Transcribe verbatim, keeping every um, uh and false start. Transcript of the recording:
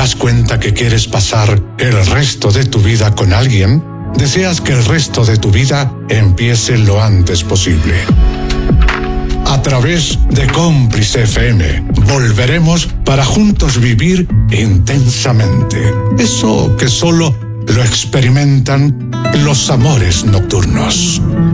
das cuenta que quieres pasar el resto de tu vida con alguien, deseas que el resto de tu vida empiece lo antes posible. A través de Cómplice F M, volveremos para juntos vivir intensamente eso que solo lo experimentan los amores nocturnos.